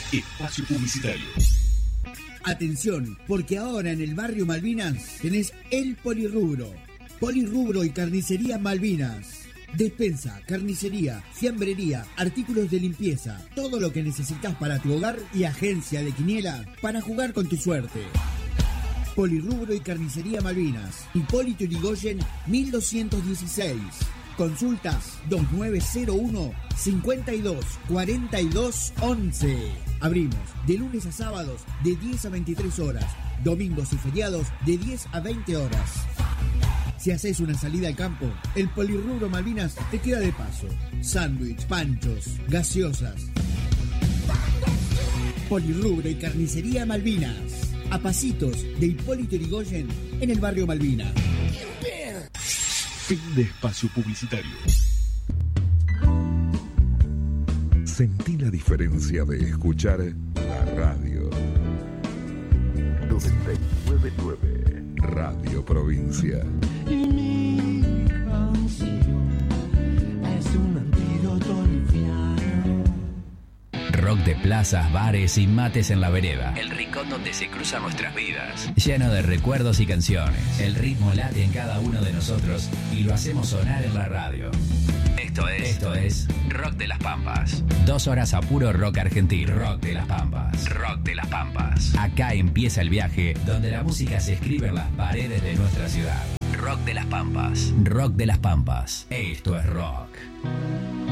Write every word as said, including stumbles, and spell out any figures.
Espacio publicitario. Atención, porque ahora en el barrio Malvinas tenés el Polirrubro. Polirrubro y Carnicería Malvinas. Despensa, carnicería, fiambrería, artículos de limpieza, todo lo que necesitas para tu hogar y agencia de quiniela para jugar con tu suerte. Polirrubro y Carnicería Malvinas. Hipólito Yrigoyen mil doscientos dieciséis. Consultas dos nueve cero uno, cinco dos, cuatro dos, once. Abrimos de lunes a sábados de diez a veintitrés horas, domingos y feriados de diez a veinte horas. Si haces una salida al campo, el Polirrubro Malvinas te queda de paso. Sándwich, panchos, gaseosas. Polirrubro y Carnicería Malvinas. A pasitos de Hipólito Yrigoyen en el barrio Malvinas. Fin de espacio publicitario. Sentí la diferencia de escuchar la radio. noventa y nueve punto nueve Radio Provincia. Y mi canción es un antídoto liviano. Rock de plazas, bares y mates en la vereda. El rincón donde se cruzan nuestras vidas. Lleno de recuerdos y canciones. El ritmo late en cada uno de nosotros y lo hacemos sonar en la radio. Esto es, Esto es Rock de las Pampas. Dos horas a puro rock argentino. Rock de las Pampas. Rock de las Pampas. Acá empieza el viaje donde la música se escribe en las paredes de nuestra ciudad. Rock de las Pampas. Rock de las Pampas. Esto es rock.